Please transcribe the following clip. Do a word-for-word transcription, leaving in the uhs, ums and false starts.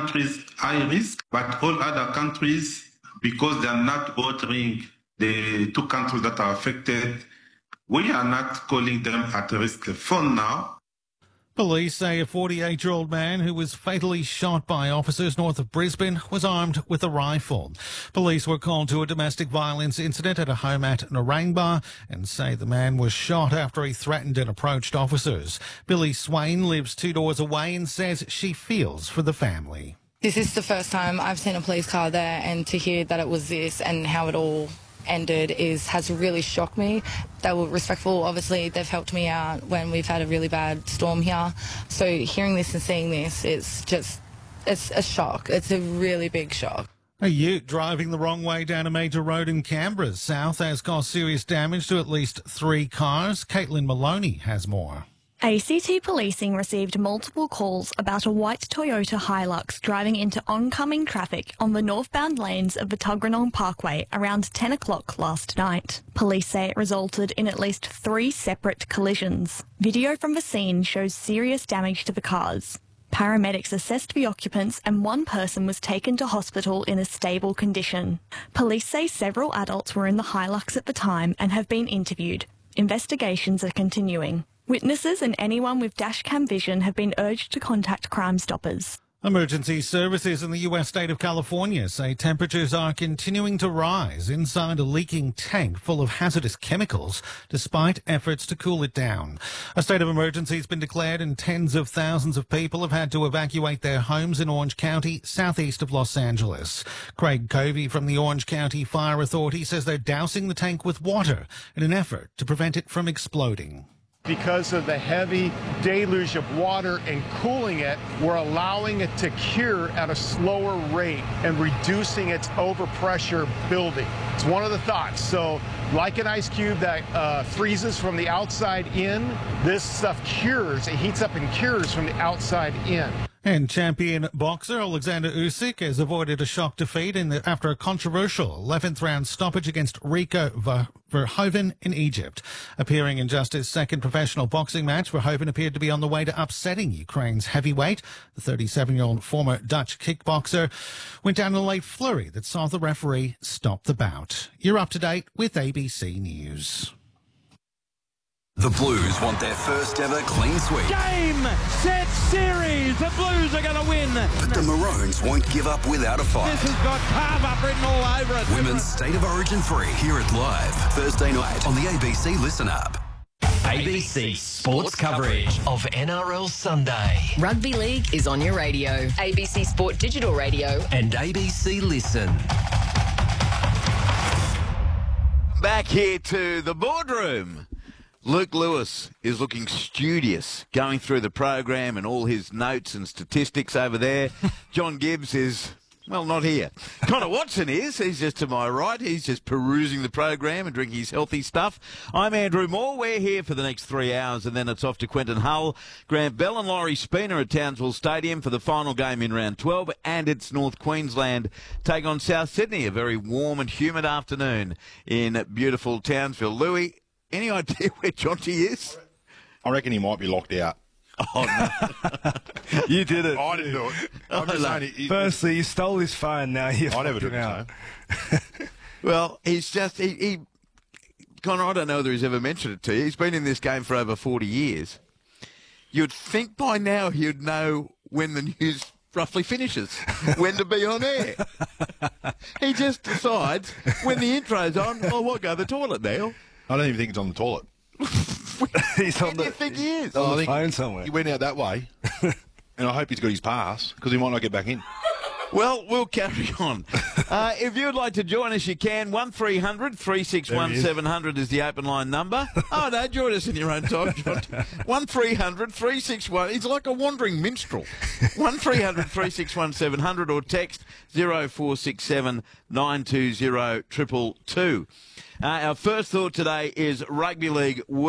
countries high risk, but all other countries, because they are not bordering the two countries that are affected, we are not calling them at risk for now. Police say a forty-eight-year-old man who was fatally shot by officers north of Brisbane was armed with a rifle. Police were called to a domestic violence incident at a home at Narangba and say the man was shot after he threatened and approached officers. Billy Swain lives two doors away and says she feels for the family. This is the first time I've seen a police car there, and to hear that it was this and how it all ended is has really shocked me. They were respectful. Obviously, they've helped me out when we've had a really bad storm here. So hearing this and seeing this, it's just, it's a shock. It's a really big shock. A ute driving the wrong way down a major road in Canberra south has caused serious damage to at least three cars. Caitlin Maloney has more. A C T Policing received multiple calls about a white Toyota Hilux driving into oncoming traffic on the northbound lanes of the Tuggeranong Parkway around ten o'clock last night. Police say it resulted in at least three separate collisions. Video from the scene shows serious damage to the cars. Paramedics assessed the occupants and one person was taken to hospital in a stable condition. Police say several adults were in the Hilux at the time and have been interviewed. Investigations are continuing. Witnesses and anyone with dashcam vision have been urged to contact Crime Stoppers. Emergency services in the U S state of California say temperatures are continuing to rise inside a leaking tank full of hazardous chemicals, despite efforts to cool it down. A state of emergency has been declared and tens of thousands of people have had to evacuate their homes in Orange County, southeast of Los Angeles. Craig Covey from the Orange County Fire Authority says they're dousing the tank with water in an effort to prevent it from exploding. Because of the heavy deluge of water and cooling it, we're allowing it to cure at a slower rate and reducing its overpressure building. It's one of the thoughts. So like an ice cube that uh, freezes from the outside in, this stuff cures. It heats up and cures from the outside in. And champion boxer Alexander Usyk has avoided a shock defeat in the, after a controversial eleventh round stoppage against Rico Verhoeven in Egypt. Appearing in just his second professional boxing match, Verhoeven appeared to be on the way to upsetting Ukraine's heavyweight. The thirty-seven-year-old former Dutch kickboxer went down in a late flurry that saw the referee stop the bout. You're up to date with A B C News. The Blues want their first ever clean sweep. Game, set, series. The Blues are going to win. But the Maroons won't give up without a fight. This has got carve up written all over it. Women's State of Origin three. Hear it live Thursday night on the A B C Listen App. A B C Sports coverage of N R L Sunday. Rugby League is on your radio. A B C Sport Digital Radio. And A B C Listen. Back here to the boardroom. Luke Lewis is looking studious, going through the program and all his notes and statistics over there. John Gibbs is, well, not here. Connor Watson is. He's just to my right. He's just perusing the program and drinking his healthy stuff. I'm Andrew Moore. We're here for the next three hours, and then it's off to Quentin Hull, Grant Bell and Laurie Spina at Townsville Stadium for the final game in round twelve, and it's North Queensland take on South Sydney, a very warm and humid afternoon in beautiful Townsville. Louis, any idea where Jonty is? I reckon he might be locked out. Oh, no. You did it. I didn't do it. I'm just saying it, it, Firstly, you stole his phone, now you've I never did out. it. Well, he's just, he, he, Connor, I don't know whether he's ever mentioned it to you. He's been in this game for over forty years. You'd think by now he'd know when the news roughly finishes, when to be on air. He just decides when the intro's on, oh, we'll go to the toilet now. I don't even think he's on the toilet. He's Where on do the, you think he is? on I the think phone somewhere. He went out that way, and I hope he's got his pass, because he might not get back in. Well, we'll carry on. Uh, if you'd like to join us, you can. one three hundred, three six one, seven hundred is the open line number. Oh, no, join us in your own time, John. one three hundred, three six one. He's like a wandering minstrel. one three hundred, three six one, seven hundred or text zero four six seven, nine two zero, two two two. Uh, our first thought today is Rugby League.